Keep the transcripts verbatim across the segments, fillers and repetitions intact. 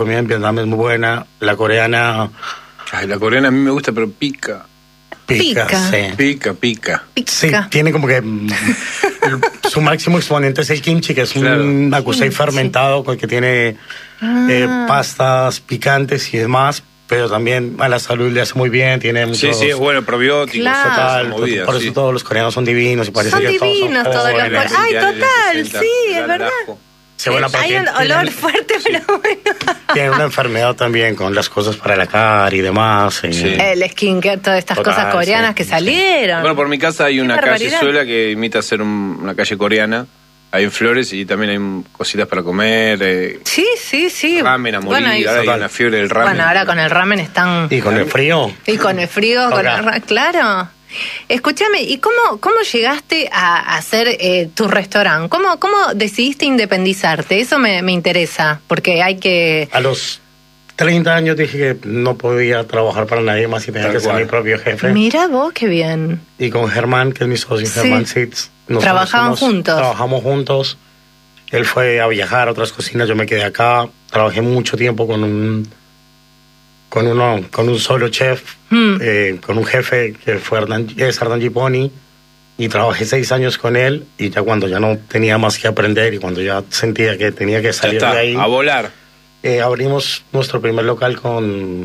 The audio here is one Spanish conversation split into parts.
comida en Vietnam es muy buena. La coreana... Ay, la coreana a mí me gusta, pero pica. Pica, Pica. sí. Pica, pica. Pica. Sí, tiene como que... mm, el- su máximo exponente es el kimchi, que es Claro. un akusei Kimchi. fermentado con que tiene Ah. eh, pastas picantes y demás, pero también a la salud le hace muy bien, tiene muchos... Sí, sí, es bueno, probióticos, Claro. total, Total, esa movida, por eso sí. todos los coreanos son divinos y parece Son que todos divinos son todos los jóvenes. coreanos. Ay, veinte años, total, sesenta, sí, es dale verdad. ajo. Sí, bueno, Hay aparte un olor tienen, fuerte, pero bueno. tienen una enfermedad también con las cosas para la cara y demás. y- Sí. El skincare, todas estas Total, cosas coreanas sí, que sí. salieron. Bueno, por mi casa hay Qué una barbaridad. callezuela que imita ser un- una calle coreana. Hay en Flores y también hay mm, cositas para comer, eh, Sí, sí, sí. ramen a morir. Bueno, y- Ahora hay Total. una fiebre del ramen. bueno, ahora con el ramen están... Y con el frío. Y con el frío, con Acá. el ra- claro. Escúchame, ¿y cómo, cómo llegaste a, a hacer eh, tu restaurante? ¿Cómo, ¿Cómo decidiste independizarte? Eso me, me interesa, porque hay que... A los treinta años dije que no podía trabajar para nadie más y tenía Tal que ser cual. mi propio jefe. Mira vos, qué bien. Y con Germán, que es mi socio, Sí. Germán Sitz. nosotros Trabajaban fuimos- juntos. Trabajamos juntos. Él fue a viajar a otras cocinas, yo me quedé acá. Trabajé mucho tiempo con un con uno con un solo chef, Mm. eh, con un jefe que fue Ardan, es Ardan Giponi, y trabajé seis años con él. Y ya cuando ya no tenía más que aprender y cuando ya sentía que tenía que Ya salir está, de ahí, a volar. eh, abrimos nuestro primer local con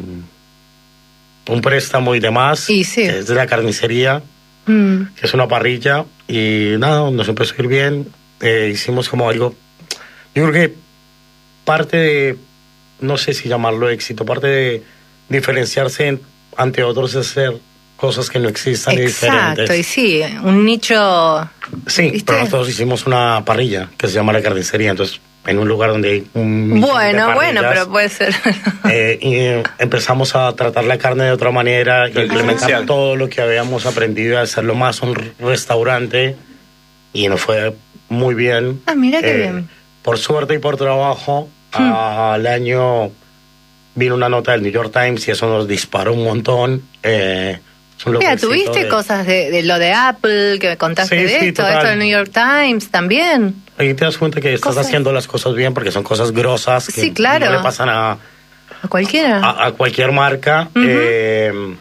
un préstamo y demás, Y sí. que es de la carnicería, Mm. que es una parrilla, y nada, nos empezó a ir bien. Eh, hicimos como algo, yo creo que parte de, no sé si llamarlo éxito, parte de diferenciarse en- ante otros es hacer cosas que no existan y Exacto, y diferentes. sí, un nicho... Sí, ¿viste? pero nosotros hicimos una parrilla que se llama la carnicería, entonces en un lugar donde hay un millón de Bueno, bueno, parrillas, pero puede ser... Eh, y eh, empezamos a tratar la carne de otra manera y El implementar diferencial. todo lo que habíamos aprendido a hacerlo más un r- restaurante, y nos fue muy bien. Ah, mira qué bien. Por suerte y por trabajo, Hmm. al año vino una nota del New York Times y eso nos disparó un montón. Eh, es un Mira, localcito tuviste de- cosas de, de lo de Apple, que me contaste Sí, de sí, esto, total. esto del New York Times también. Ahí te das cuenta que estás Cosas- haciendo las cosas bien porque son cosas grosas que Sí, claro. no le pasan a, A cualquiera. a, a cualquier marca. Ujú. eh,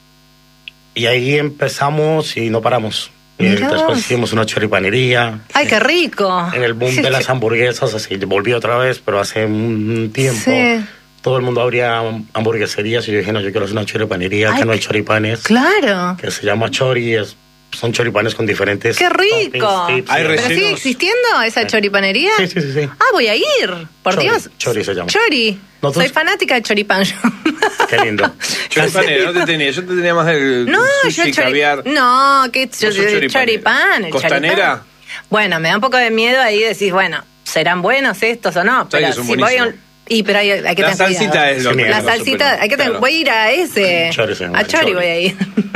y ahí empezamos y no paramos. Y Mirá después vos. hicimos una choripanería. Ay, qué rico. En el boom de las hamburguesas, así volví otra vez, pero hace un tiempo. Sí. Todo el mundo abría hamburgueserías y yo dije, no, yo quiero hacer una choripanería, Ay, que no hay qué- choripanes, Claro. que se llama chori, es, son choripanes con diferentes... ¡Qué rico! toppings, tips, Hay y demás. ¿Pero sigue rellenos. existiendo esa choripanería? Sí, sí, sí, sí. Ah, voy a ir. Por Chori, Dios. chori se llama. Chori. Nosotros- Soy fanática de choripán. yo. Qué lindo. Choripanera, no te tenía. Yo te tenía más del No, sushi, yo chori... caviar. No, que yo Vos sos choripanera. choripán. el ¿Costanera? choripán. Bueno, me da un poco de miedo ahí decís, bueno, ¿serán buenos estos o no? Pero que son si voy a un... buenísimos. Y pero hay, hay que La tener salsita cuidado. es lo Sí, que mira, La lo salsita, supera. hay que tener, Claro. voy a ir a ese. Chori se llama, a Chori Chori. voy a ir.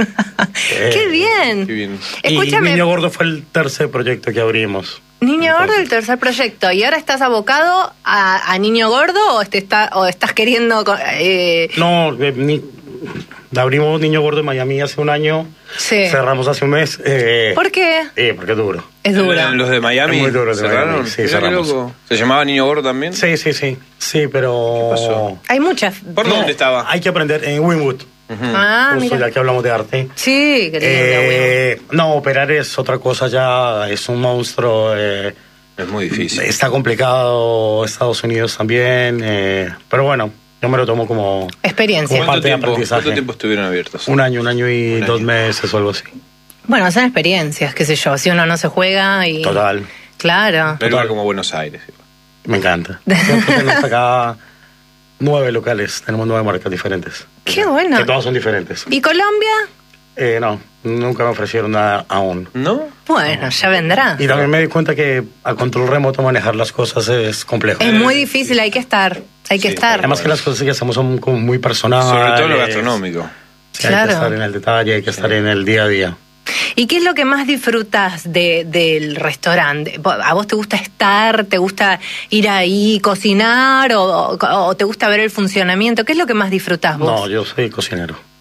Eh, Qué bien. qué bien. Escúchame, Y Niño, Niño Gordo fue el tercer proyecto que abrimos. Gordo, el tercer proyecto. ¿Y ahora estás abocado a, a Niño Gordo o, te está, o estás queriendo... co- Eh, No, eh, ni- abrimos Niño Gordo en Miami hace un año, sí. cerramos hace un mes. Eh, ¿Por qué? eh, porque es duro. Es duro. Los de Miami Es muy duro, los de cerraron. Miami, sí, Mirá qué cerramos. loco. ¿Se llamaba Niño Gordo también? Sí, sí, sí, sí, pero... ¿Qué pasó? Hay muchas... ¿Por dónde estaba? Hay que aprender en Winwood, Ah, justo mira. ya que hablamos de arte. Sí, querido. Eh, no, operar es otra cosa ya, es un monstruo. eh, Es muy difícil. está complicado, Estados Unidos también, eh, pero bueno, yo me lo tomo como Experiencia. como ¿Cuánto parte de tiempo, aprendizaje. ¿Cuánto tiempo estuvieron abiertos? un año, un año y Un dos año. meses o algo así. Bueno, son experiencias, qué sé yo. Si uno no se juega y... Total, Claro. Un lugar como Buenos Aires. me encanta. Siempre tenemos acá nueve locales, tenemos nueve marcas diferentes. Qué bueno. Que todas son diferentes. ¿Y Colombia? Eh, no, nunca me ofrecieron nada aún. ¿No? Bueno, ya vendrá. Y también me di cuenta que a control remoto manejar las cosas es complejo. Es muy difícil, hay que estar. Hay que Sí, estar. Además que las cosas que hacemos son como muy personales. Sobre todo lo gastronómico. Sí, hay Claro. que estar en el detalle, hay que estar en el día a día. ¿Y qué es lo que más disfrutas de, del restaurante? ¿A vos te gusta estar? ¿Te gusta ir ahí, cocinar? O, o, o te gusta ver el funcionamiento? ¿Qué es lo que más disfrutás vos? No, yo soy cocinero.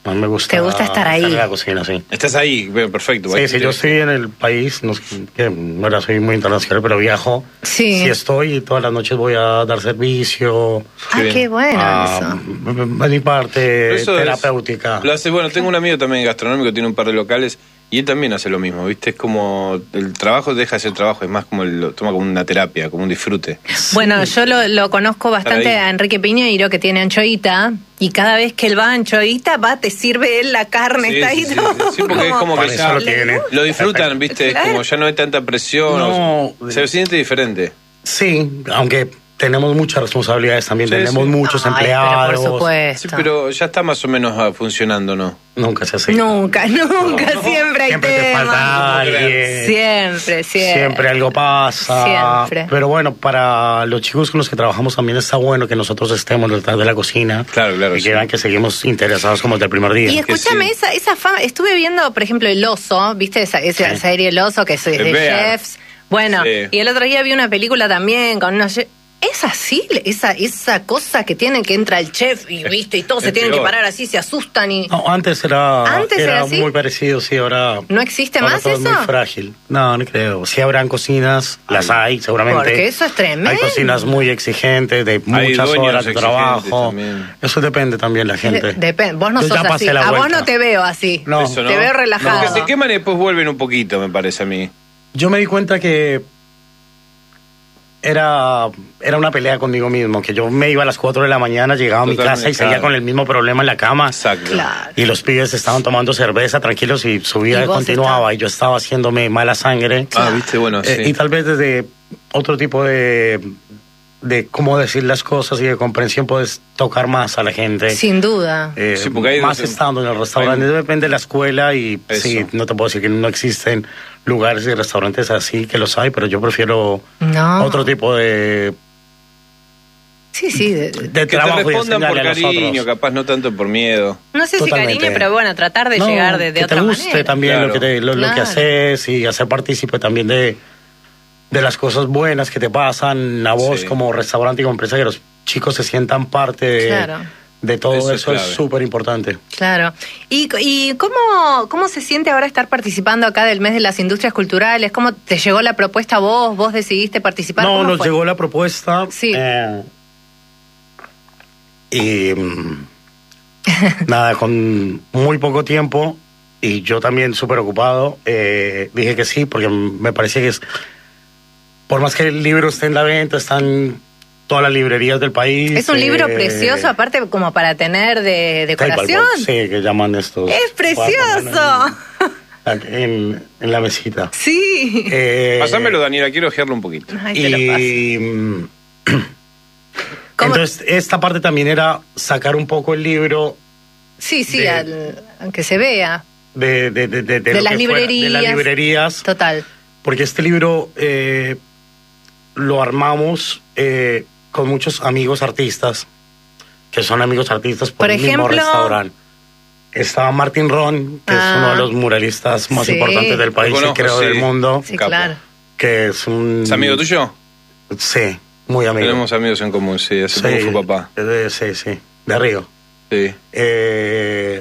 A mí me gusta. ¿Te gusta estar ahí? En la cocina, sí. Estás ahí, bueno, perfecto. Sí, sí, yo estoy en el país, no, que no era, soy muy internacional, pero viajo. Sí. Sí estoy y todas las noches voy a dar servicio. Ah, Qué qué bueno a, eso. a mi parte Eso es- terapéutica. Lo hace, bueno, tengo un amigo también gastronómico, tiene un par de locales y él también hace lo mismo, ¿viste? Es como el trabajo deja de ser trabajo, es más como el- lo toma como una terapia, como un disfrute. Bueno, yo lo, lo conozco bastante ahí. a Enrique Piñeiro, que tiene anchoita, y cada vez que él va a anchoita, va, te sirve él la carne, Sí, está sí, ahí sí, todo. sí, porque es como Para que eso ya lo tiene. lo disfrutan, ¿viste? Es Claro. como ya no hay tanta presión, No. o- se siente diferente. Sí, aunque tenemos muchas responsabilidades también, Sí, tenemos sí. muchos Ay, empleados. pero por supuesto. Sí, pero ya está más o menos ah, funcionando, ¿no? Nunca se hace. Nunca, nunca, siempre hay Siempre te temas. falta alguien. Siempre, siempre. Siempre algo pasa. Siempre. Pero bueno, para los chicos con los que trabajamos también está bueno que nosotros estemos detrás de la cocina. Claro, claro, Y sí. que vean que seguimos interesados como desde el primer día. Y escúchame, sí. esa, esa fama, estuve viendo, por ejemplo, El Oso, ¿viste esa, esa Sí. serie El Oso, que es de El Bear. chefs? Bueno, Sí. y el otro día vi una película también con unos chefs. ¿Es así? Esa, esa cosa que tienen que entra el chef y viste y todos se Es tienen que peor. parar así, se asustan y... No, antes era, ¿Antes era era así? muy parecido, sí, ahora... ¿No existe ahora más todo es eso? muy frágil. No, no creo. Sí habrán cocinas, las hay seguramente. Porque eso es tremendo. Hay cocinas muy exigentes, de muchas dueños horas de exigentes trabajo. también. Eso depende también la gente. Depende. Vos no Yo sos ya pasé así. la A vos vuelta. no te veo así. No. Eso, ¿no? Te veo relajado. Porque se queman y después vuelven un poquito, me parece a mí. Yo me di cuenta que era, era una pelea conmigo mismo, que yo me iba a las cuatro de la mañana, llegaba a mi Totalmente, casa y seguía claro. con el mismo problema en la cama. Exacto. Claro. Y los pibes estaban tomando cerveza tranquilos y su vida Y vos continuaba estabas- y yo estaba haciéndome mala sangre. Ah, viste, bueno, Eh, sí. Y tal vez desde otro tipo de, de cómo decir las cosas y de comprensión puedes tocar más a la gente. Sin duda. Eh, Sí, porque hay más dos- estando en el restaurante, hay- depende de la escuela y Eso. sí, no te puedo decir que no existen lugares y restaurantes así, que los hay, pero yo prefiero No. otro tipo de, Sí, sí. de- de Que te trabajo y respondan por enseñarle a los cariño, otros. capaz no tanto por miedo. no sé Totalmente. si cariño, pero bueno, tratar de No, llegar de, de que otra te guste manera. también Claro. lo, que te- lo, lo que Claro. haces y hacer partícipe también de, de las cosas buenas que te pasan a vos Sí. como restaurante y como empresa, que los chicos se sientan parte de, Claro. de todo Eso eso, es es clave. súper importante. Claro. ¿Y, y cómo, cómo se siente ahora estar participando acá del mes de las industrias culturales? ¿Cómo te llegó la propuesta a vos? ¿Vos decidiste participar? No, ¿Cómo nos fue? llegó la propuesta. Sí. eh, y mm, nada, con muy poco tiempo y yo también súper ocupado, eh, dije que sí, porque me parecía que es, por más que el libro esté en la venta, están todas las librerías del país. Es un libro eh, precioso, aparte como para tener de decoración. Sí, que llaman estos. ¡Es precioso! En, en- en la mesita. Sí. Eh, Pásamelo, Daniela, quiero ojearlo un poquito. Ay, te lo paso. y mm, ¿Cómo? entonces esta parte también era sacar un poco el libro Sí, sí, de- al, aunque se vea. de, de, de, de, De lo las que fuera, librerías. de las librerías, Total. porque este libro eh, lo armamos eh, con muchos amigos artistas, que son amigos artistas por, Por el mismo ejemplo- restaurante. Estaba Martín Ron, que Ah. es uno de los muralistas más Sí. importantes del país Lo y conozco, creo sí. del mundo, Sí, capo. claro. que es un... ¿Es amigo tuyo? Sí, muy amigo. Tenemos amigos en común, sí, hace Sí, poco fue papá. eh, sí, sí, de Río. Sí. Eh,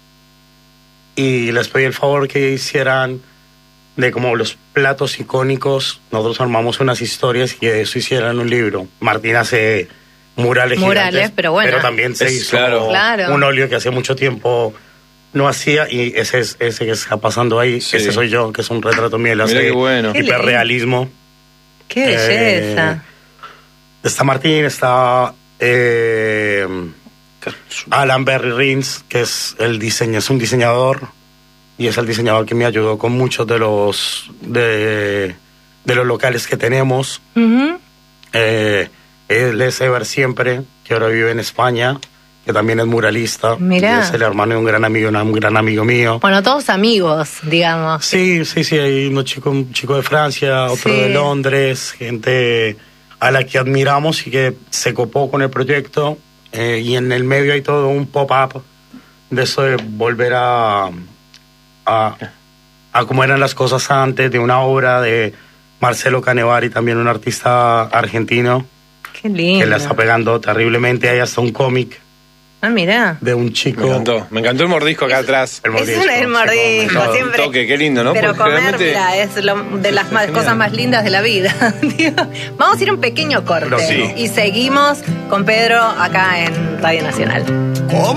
y les pedí el favor que hicieran de como los platos icónicos. Nosotros armamos unas historias y de eso hicieran un libro. Martín hace murales Murales, gigantes, pero bueno. pero también se Es hizo claro. Claro. un óleo que hace mucho tiempo no hacía y ese es ese que está pasando ahí. Sí. Ese soy yo, que es un retrato mío. Él Mirá hace qué bueno. Qué lindo. hiperrealismo. Qué belleza. Eh, Está Martín, está eh, Alan Berry Rins, que es el diseño, es un diseñador y es el diseñador que me ayudó con muchos de los de, de los locales que tenemos. Ujú. Eh, él es Ever Siempre, que ahora vive en España, que también es muralista. Mirá. Y es el hermano de un gran amigo, un gran amigo mío. Bueno, todos amigos, digamos. Sí, sí, sí, hay unos chicos, un chico de Francia, otro Sí. de Londres, gente a la que admiramos y que se copó con el proyecto. Eh, y en el medio hay todo un pop-up de eso de volver a, a, a cómo eran las cosas antes, de una obra de Marcelo Canevari, también un artista argentino, Qué lindo. que la está pegando terriblemente. Hay hasta un cómic Ah, mira. de un chico. Me encantó, me encantó el mordisco acá atrás. El Es mordisco, un- el se come mordisco, todo. siempre. Un toque, qué lindo, ¿no? Pero Porque comer, realmente- mira, es lo, de las más- genial. cosas más lindas de la vida. Digo, vamos a ir a un pequeño corte Pero sí. y seguimos con Pedro acá en Radio Nacional. ¿Cómo?